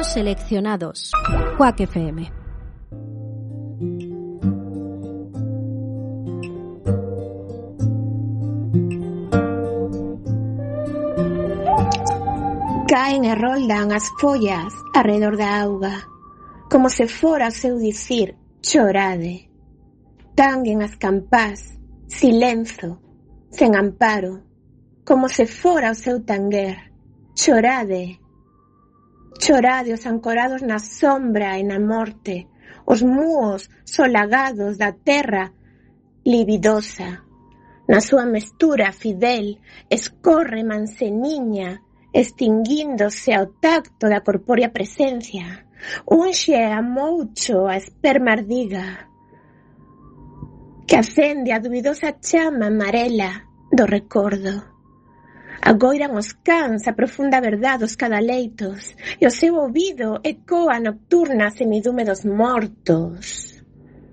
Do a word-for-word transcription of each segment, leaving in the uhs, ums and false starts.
Audios seleccionados. Quack F M. Caen e roldan as follas arredor da auga, como se fora o seu dicir chorade. Tanguen as campás, silenzo, sen amparo, como se fora o seu tanguer, chorade. Chorade os ancorados na sombra e na morte, os muos solagados da terra libidosa. Na súa mestura fidel escorre manseniña, extinguíndose ao tacto da corpórea presencia. Unxe a moucho a esperma ardiga, que acende a dubidosa chama amarela do recordo. Agoiran os cans a profunda verdade dos cadaleitos, e o seu ouvido ecoa a nocturna semidume dos mortos.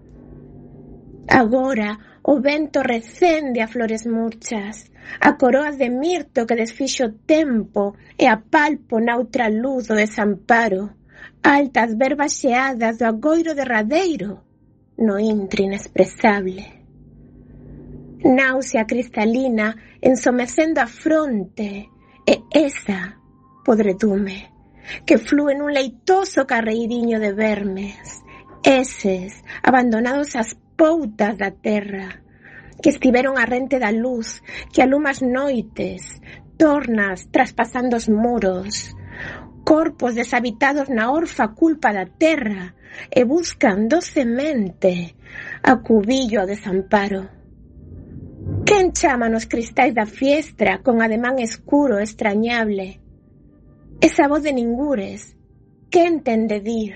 Agora o vento recende a flores murchas, a coroas de mirto que desfixo o tempo e a palpo na outra luz do desamparo, altas verbas xeadas do agoiro derradeiro, no intre inexpresable. Náusea cristalina ensomecendo a fronte e esa podredume que flúe nun leitoso carreiriño de vermes, eses abandonados ás poutas da terra, que estiveron a rente da luz que aluma as noites, tornas traspasando os muros, corpos deshabitados na orfa culpa da terra e buscan docemente acubillo ao desamparo. Quen chama nos cristais da fiestra con ademán escuro e extrañable? Esa voz de ningures, quen ten de dir?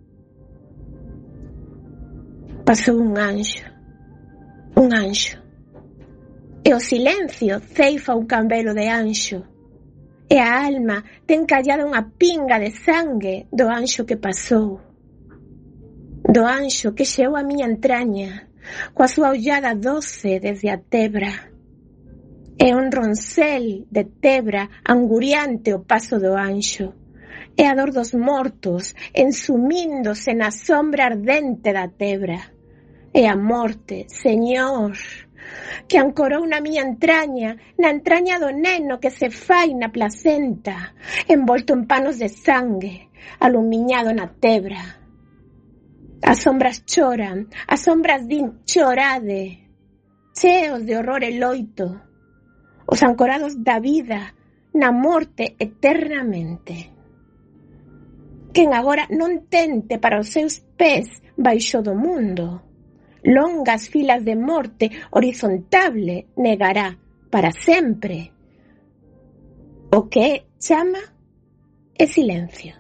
Pasou un anxo, un anxo, e o silencio ceifa un cambelo de anxo, e a alma ten callada unha pinga de sangue do anxo que pasou, do anxo que xeou a miña entraña, coa súa ollada doce desde a tebra. É un roncel de tebra anguriante o paso do anxo, é a dor dos mortos ensumíndose na sombra ardente da tebra. É a morte, Señor, que ancorou na miña entraña, na entraña do neno que se fai na placenta, envolto en panos de sangue, alumiñado na tebra. As sombras choran, as sombras din chorade, cheos de horror e loito, os ancorados da vida na morte eternamente. Quen agora non tente para os seus pés baixo do mundo, longas filas de morte horizontable negará para sempre. O que chama é silencio.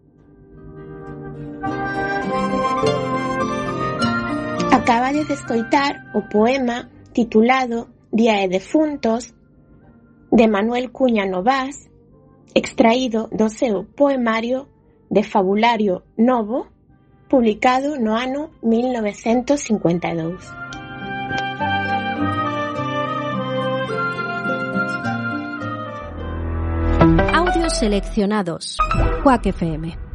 Acabades de escoitar o poema titulado Día de Defuntos, de Manuel Cuña Novás, extraído do seu poemario de Fabulario Novo, publicado no ano mil novecentos cincuenta e dous. Audios seleccionados. Quack F M.